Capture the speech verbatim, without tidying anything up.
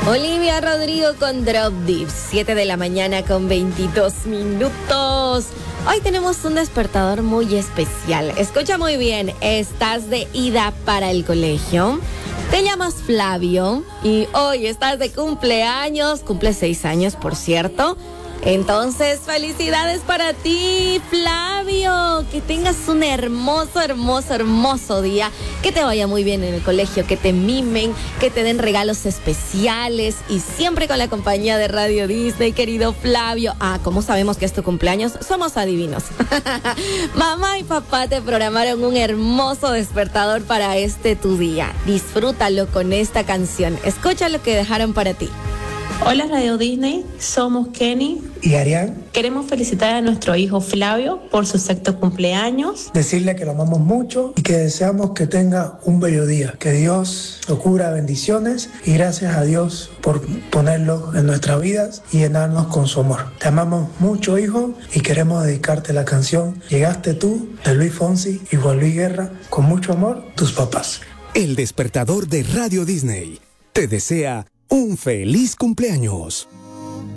Olivia Rodrigo con Drop Deep, siete de la mañana con veintidós minutos. Hoy tenemos un despertador muy especial. Escucha muy bien, estás de ida para el colegio. Te llamas Flavio y hoy estás de cumpleaños, cumple seis años por cierto. Entonces, felicidades para ti, Flavio. Que tengas un hermoso, hermoso, hermoso día. Que te vaya muy bien en el colegio, que te mimen, que te den regalos especiales y siempre con la compañía de Radio Disney, querido Flavio. Ah, ¿cómo sabemos que es tu cumpleaños? Somos adivinos. Mamá y papá te programaron un hermoso despertador para este tu día. Disfrútalo con esta canción. Escucha lo que dejaron para ti. Hola Radio Disney, somos Kenny y Arián. Queremos felicitar a nuestro hijo Flavio por su sexto cumpleaños. Decirle que lo amamos mucho y que deseamos que tenga un bello día. Que Dios lo cubra bendiciones y gracias a Dios por ponerlo en nuestras vidas y llenarnos con su amor. Te amamos mucho, hijo, y queremos dedicarte la canción Llegaste tú, de Luis Fonsi y Juan Luis Guerra. Con mucho amor, tus papás. El despertador de Radio Disney te desea un feliz cumpleaños.